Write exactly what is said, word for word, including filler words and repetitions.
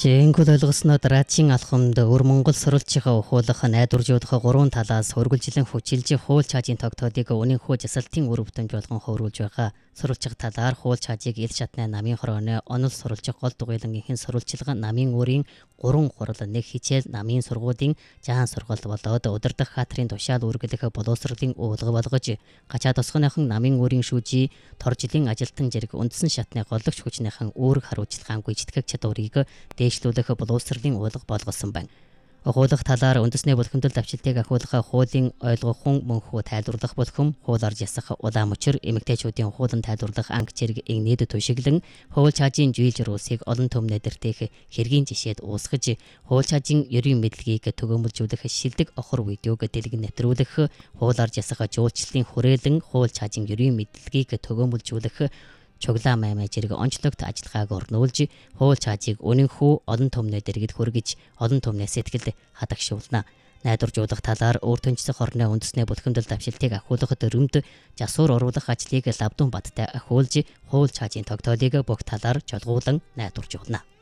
Жингүүд ойлгосноо дараагийн алхамд өвөр Монгол сурвалжийнхаа ухуулах найдваржуулах гурван талаас хөргөлжлэн хүчилж хуул чаажийн тогтоодыг үнэнхүү засалтын үр бүтэмж болгон хөврүүлж байгаа. Сурвалжих талаар хуул чаажийг ил шатны намын хорооны онол сурвалжих гол дугуйлангийнхын сурвалжлага намын үрийн гурван хурал нэг хичээл намын сургуулийн жаан сургалт болоод удирдах хатрын тушаал үргэлэх боловсролын уулга болгож гачаа тосгоныхон намын үрийн шүүжий торжлын ажилтан зэрэг үндсэн шатны голлогч хүчнийхэн үүрэг харуулжлагаан гүйцэтгэх чадварыг дэвшлүүлэх боловсролын уулга болгосон байна. Хуулах талаар үндэсний бүлхэмдэл давчилтыг ахиулах хуулийн ойлгохон мөнхөө тайлбарлах бүлхэм хууль арж ясах улаан мөчөр эмэгтэйчүүдийн хуулан тайлбарлах анги чиргийн нийт төшиглэн хууль чаажийн жийлж руусыг олон төмнөд дэртээх хэргийн жишээд уусгаж хууль чаажийн ерийн мэдлэгийг төгөөмөлжүүлэх шилдэг охор видеог дэлгэн нэвтрүүлэх хууль арж ясах жуулчлалын хүрээлэн хууль чаажийн ерийн мэдлэгийг төгөөмөлжүүлэх чуглаа маймаа зэрэг онцлогт ажиллагааг орнуулж хууль чаажийг үнэнхүү олон төмнөд дэргэд хүргэж олон төмнөө сэтгэлд хадагшуулна. Найдваржуулах талаар өөр төнцсөн хорны үндэсний бүлхэмдэл давшилтыг ахиулах дөрөмд засвар оруулах ажлыг лавдун баттай ахиулж хууль чаажийн тогтоолыг бүх талаар жолгуулан найдваржуулна.